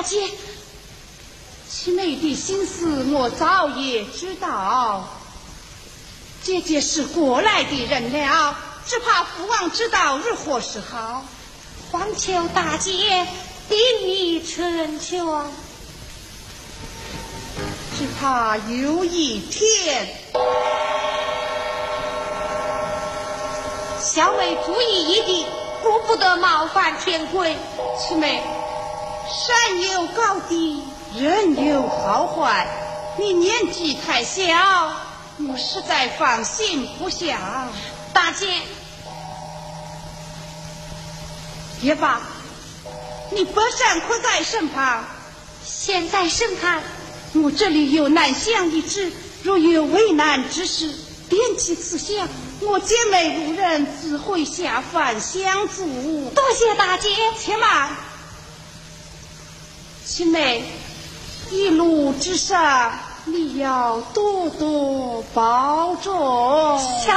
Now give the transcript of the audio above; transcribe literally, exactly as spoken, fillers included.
姐，七妹的心思我早也知道。姐姐是过来的人了，只怕父王知道如何是好。 黄求大姐定意成全， 只怕有一天。 小妹主意已定，顾不得冒犯天规。 七妹，山有高低，人有好坏，你年纪太小，我实在放心不下。 大姐， 也罢，你伯善可在身旁？ 现在审判。 我这里有南乡一旨，若有为难之事，点起此项，我姐妹五人自会下凡相助。 多谢大姐。 且慢，七妹，一路之上你要多多保重。